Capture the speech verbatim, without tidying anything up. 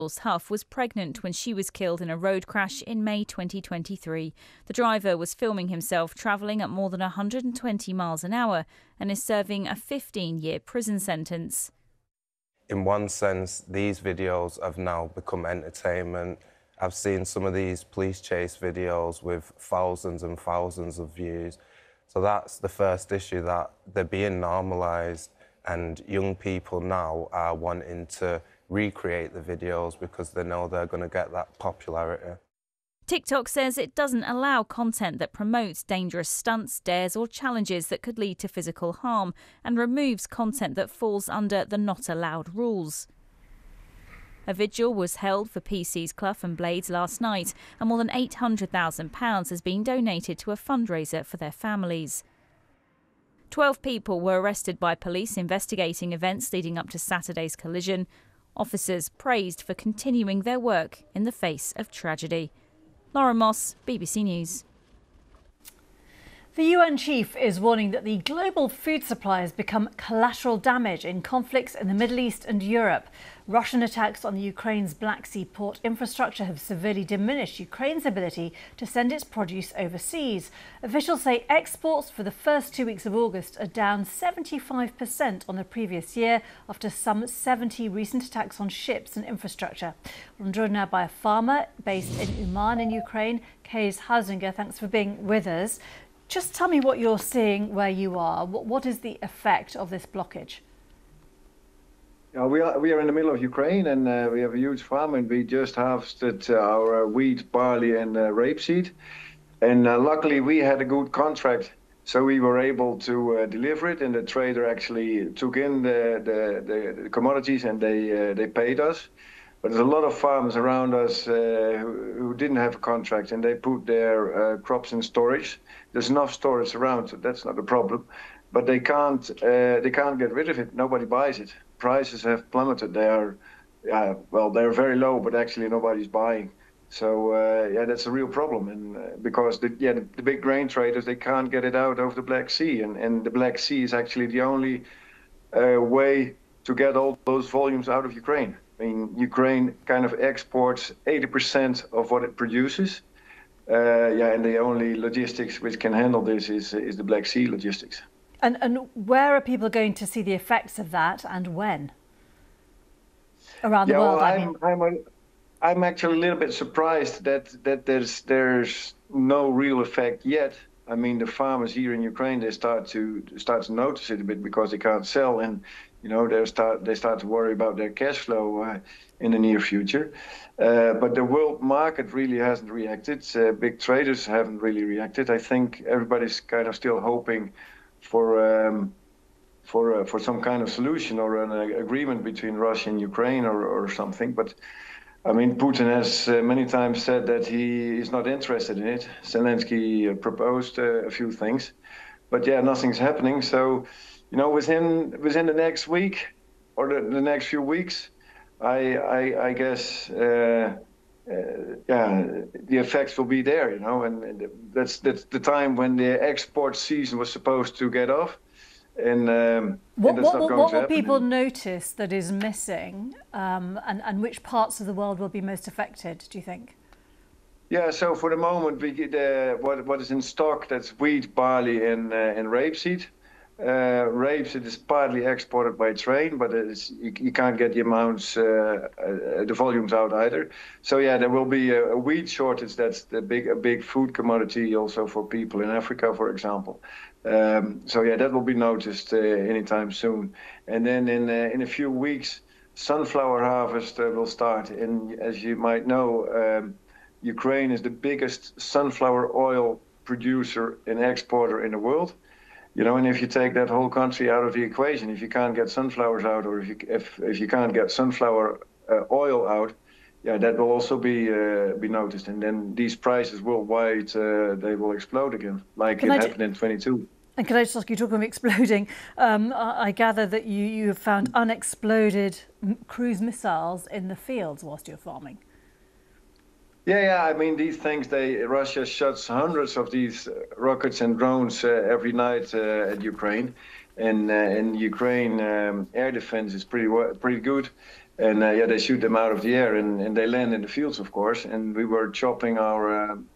Huff was pregnant when she was killed in a road crash in May twenty twenty-three. The driver was filming himself travelling at more than one hundred twenty miles an hour and is serving a fifteen-year prison sentence. In one sense, these videos have now become entertainment. I've seen some of these police chase videos with thousands and thousands of views. So that's the first issue, that they're being normalised, and young people now are wanting to recreate the videos because they know they're going to get that popularity. TikTok says it doesn't allow content that promotes dangerous stunts, dares or challenges that could lead to physical harm, and removes content that falls under the not allowed rules. A vigil was held for P Cs Clough and Blades last night, and more than eight hundred thousand pounds has been donated to a fundraiser for their families. Twelve people were arrested by police investigating events leading up to Saturday's collision. Officers praised for continuing their work in the face of tragedy. Lauren Moss, B B C News. The U N chief is warning that the global food supply has become collateral damage in conflicts in the Middle East and Europe. Russian attacks on Ukraine's Black Sea port infrastructure have severely diminished Ukraine's ability to send its produce overseas. Officials say exports for the first two weeks of August are down seventy-five percent on the previous year after some seventy recent attacks on ships and infrastructure. I'm joined now by a farmer based in Uman in Ukraine, Kees Huizinga. Thanks for being with us. Just tell me what you're seeing where you are. What is the effect of this blockage? Yeah, we are we are in the middle of Ukraine, and uh, we have a huge farm, and we just harvested uh, our uh, wheat, barley, and uh, rapeseed. And uh, luckily, we had a good contract, so we were able to uh, deliver it. And the trader actually took in the the, the, the commodities, and they uh, they paid us. But there's a lot of farms around us uh, who, who didn't have a contract, and they put their uh, crops in storage. There's enough storage around, so that's not a problem. But they can't uh, they can't get rid of it. Nobody buys it. Prices have plummeted. They are, uh, well, they're very low, but actually nobody's buying. So uh, yeah, that's a real problem. And uh, because the yeah the, the big grain traders, they can't get it out of the Black Sea, and and the Black Sea is actually the only uh, way to get all those volumes out of Ukraine. I mean, Ukraine kind of exports eighty percent of what it produces. Uh, yeah, and the only logistics which can handle this is is the Black Sea logistics. And and where are people going to see the effects of that, and when? Around the yeah, world, well, I I'm, mean. I'm, a, I'm actually a little bit surprised that that there's there's no real effect yet. I mean, the farmers here in Ukraine, they start to start to notice it a bit because they can't sell, and you know they start they start to worry about their cash flow uh, in the near future. Uh, but the world market really hasn't reacted. Uh, big traders haven't really reacted. I think everybody's kind of still hoping for um, for uh, for some kind of solution or an uh, agreement between Russia and Ukraine or, or something. But I mean, Putin has uh, many times said that he is not interested in it. Zelensky uh, proposed uh, a few things, but yeah, nothing's happening. So, you know, within within the next week or the, the next few weeks, I I, I guess uh, uh, yeah, the effects will be there. You know, and that's that's the time when the export season was supposed to get off. And, um, what, and that's what, not going what to will happen. people notice that is missing, um, and, and which parts of the world will be most affected, do you think? Yeah, so for the moment, we get, uh, what, what is in stock, that's wheat, barley, and, uh, and rapeseed. Uh, rapeseed is partly exported by train, but it's, you, you can't get the amounts, uh, uh, the volumes out either. So yeah, there will be a, a wheat shortage. That's the big, a big food commodity also for people in Africa, for example. Um, so yeah, that will be noticed uh, anytime soon. And then in uh, in a few weeks, sunflower harvest uh, will start. And as you might know, um, Ukraine is the biggest sunflower oil producer and exporter in the world. You know, and if you take that whole country out of the equation, if you can't get sunflowers out, or if you if if you can't get sunflower uh, oil out, yeah, that will also be uh, be noticed, and then these prices worldwide uh, they will explode again, like Can it I d- happened in twenty-two. And can I just ask you, talking of exploding, um, I I gather that you, you have found unexploded m- cruise missiles in the fields whilst you're farming. Yeah, yeah. I mean, these things. They Russia shuts hundreds of these uh, rockets and drones uh, every night uh, at Ukraine, and uh, in Ukraine, um, air defense is pretty wa- pretty good. And uh, yeah, they shoot them out of the air, and, and they land in the fields, of course. And we were chopping our uh,